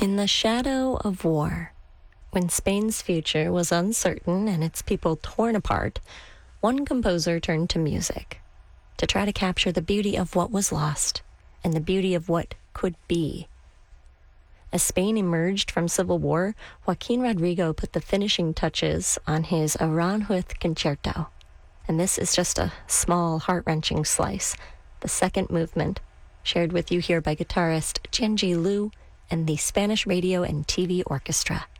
In the shadow of war, when Spain's future was uncertain and its people torn apart, one composer turned to music to try to capture the beauty of what was lost and the beauty of what could be. As Spain emerged from civil war, Joaquin Rodrigo put the finishing touches on his Aranjuez Concerto. And this is just a small, heart-wrenching slice, the second movement, shared with you here by guitarist Chenji Liu and the Spanish Radio and TV Orchestra.